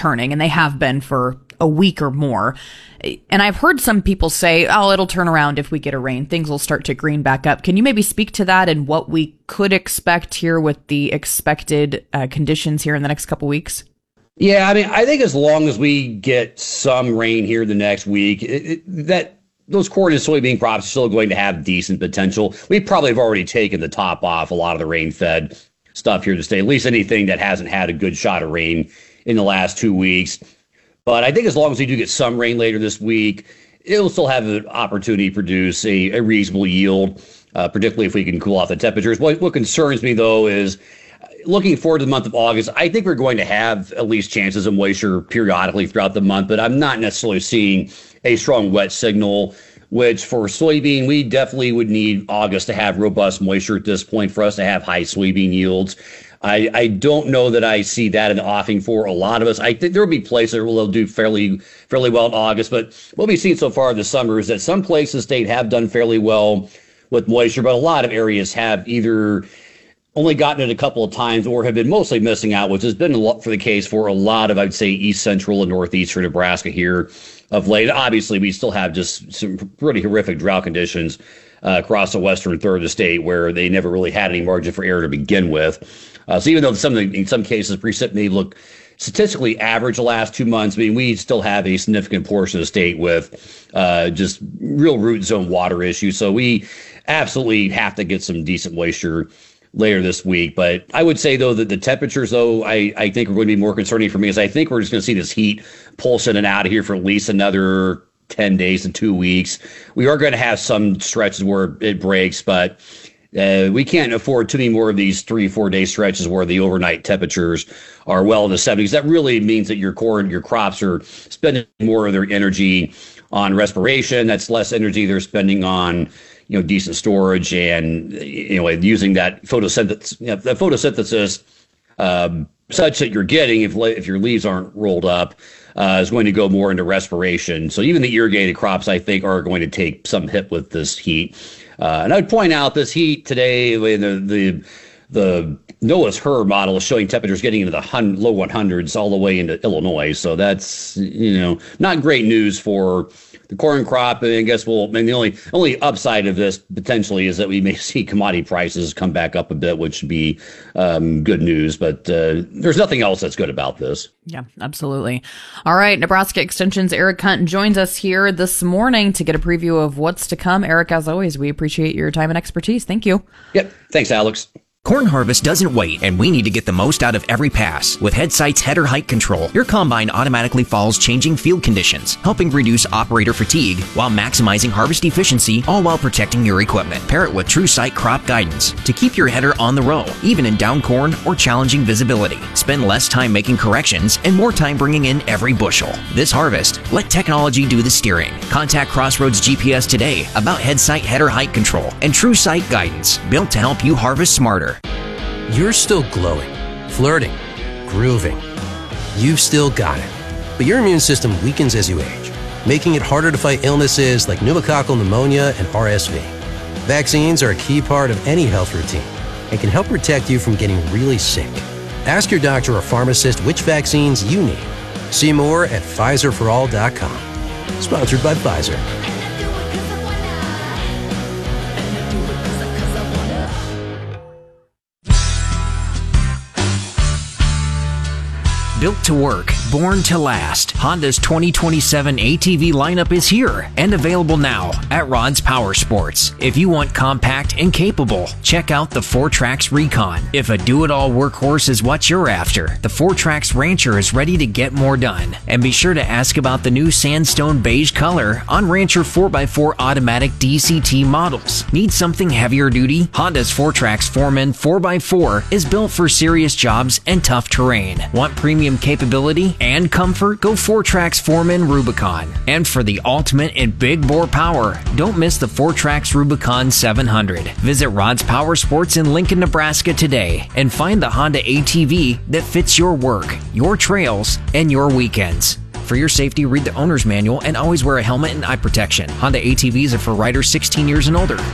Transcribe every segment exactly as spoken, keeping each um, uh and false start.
turning, and they have been for a week or more. And I've heard some people say, oh, it'll turn around if we get a rain. Things will start to green back up. Can you maybe speak to that and what we could expect here with the expected uh, conditions here in the next couple weeks? Yeah, I mean, I think as long as we get some rain here the next week, it, it, that those corn and soybean crops are still going to have decent potential. We probably have already taken the top off a lot of the rain-fed stuff here to stay, at least anything that hasn't had a good shot of rain in the last two weeks. But I think as long as we do get some rain later this week, it'll still have an opportunity to produce a, a reasonable yield, uh, particularly if we can cool off the temperatures. What, what concerns me, though, is looking forward to the month of August. I think we're going to have at least chances of moisture periodically throughout the month, but I'm not necessarily seeing a strong wet signal, which for soybean, we definitely would need August to have robust moisture at this point for us to have high soybean yields. I, I don't know that I see that in the offing for a lot of us. I think there will be places where they'll do fairly fairly well in August, but what we've seen so far this summer is that some places state have done fairly well with moisture, but a lot of areas have either only gotten it a couple of times or have been mostly missing out, which has been a lot for the case for a lot of, I'd say, east central and northeastern Nebraska here of late. Obviously, we still have just some pretty horrific drought conditions uh, across the western third of the state where they never really had any margin for error to begin with. Uh, so even though some of the, in some cases precip may look statistically average the last two months, I mean, we still have a significant portion of the state with uh, just real root zone water issues. So we absolutely have to get some decent moisture later this week. But I would say, though, that the temperatures, though, I, I think are going to be more concerning for me, is I think we're just going to see this heat pulse in and out of here for at least another ten days to two weeks. We are going to have some stretches where it breaks, but Uh, we can't afford too many more of these three, four day stretches where the overnight temperatures are well in the seventies. That really means that your corn, your crops are spending more of their energy on respiration. That's less energy they're spending on, you know, decent storage and, you know, using that photosynthesis, you know, the photosynthesis um, such that you're getting, if if your leaves aren't rolled up, uh, is going to go more into respiration. So even the irrigated crops, I think, are going to take some hit with this heat. Uh, and I would point out this heat today, the the the NOAA's H E R model is showing temperatures getting into the hun- low one hundreds all the way into Illinois. So that's, you know, not great news for the corn crop. And I guess we'll, I mean, the only only upside of this potentially is that we may see commodity prices come back up a bit, which would be um, good news. But uh, there's nothing else that's good about this. Yeah, absolutely. All right. Nebraska Extension's Eric Hunt joins us here this morning to get a preview of what's to come. Eric, as always, we appreciate your time and expertise. Thank you. Yep. Thanks, Alex. Corn harvest doesn't wait, and we need to get the most out of every pass. With Headsight's header height control, your combine automatically follows changing field conditions, helping reduce operator fatigue while maximizing harvest efficiency, all while protecting your equipment. Pair it with TrueSight crop guidance to keep your header on the row, even in down corn or challenging visibility. Spend less time making corrections and more time bringing in every bushel. This harvest, let technology do the steering. Contact Crossroads G P S today about Headsight header height control and TrueSight guidance, built to help you harvest smarter. You're still glowing, flirting, grooving. You've still got it. But your immune system weakens as you age, making it harder to fight illnesses like pneumococcal pneumonia and R S V. Vaccines are a key part of any health routine and can help protect you from getting really sick. Ask your doctor or pharmacist which vaccines you need. See more at Pfizer for all dot com. Sponsored by Pfizer. Built to work, born to last, Honda's twenty twenty-seven A T V lineup is here and available now at Rod's Power Sports. If you want compact and capable, check out the four Trax Recon. If a do-it-all workhorse is what you're after, the four Trax Rancher is ready to get more done. And be sure to ask about the new sandstone beige color on Rancher four by four automatic D C T models. Need something heavier duty? Honda's four Trax Foreman four by four is built for serious jobs and tough terrain. Want premium capability and comfort? Go four Trax Foreman Rubicon. And for the ultimate in big bore power, don't miss the four Trax Rubicon seven hundred. Visit Rod's Power Sports in Lincoln, Nebraska today and find the Honda A T V that fits your work, your trails, and your weekends. For your safety, read the owner's manual and always wear a helmet and eye protection. Honda A T Vs are for riders sixteen years and older.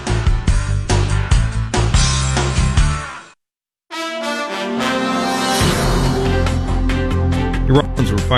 Your Rollins